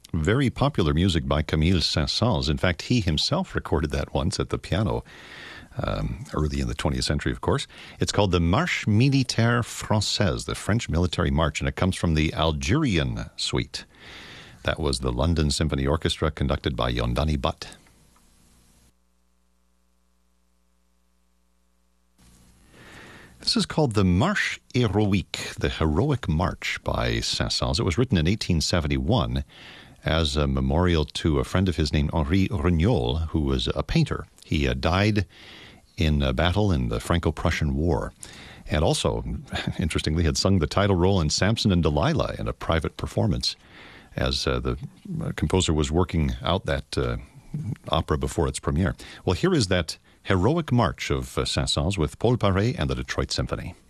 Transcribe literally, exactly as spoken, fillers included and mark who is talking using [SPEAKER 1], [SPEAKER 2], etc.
[SPEAKER 1] Very popular music by Camille Saint-Saëns. In fact, he himself recorded that once at the piano, um, early in the twentieth century, of course. It's called the Marche Militaire Française, the French Military March, and it comes from the Algerian Suite. That was the London Symphony Orchestra, conducted by Yondani Butt. This is called the Marche Héroïque, the Heroic March by Saint-Saëns. It was written in eighteen seventy-one as a memorial to a friend of his named Henri Regnault, who was a painter. He uh, died in a battle in the Franco-Prussian War, and also, interestingly, had sung the title role in Samson and Delilah in a private performance as uh, the composer was working out that uh, opera before its premiere. Well, here is that Heroic March of uh, Saint-Saëns with Paul Paré and the Detroit Symphony.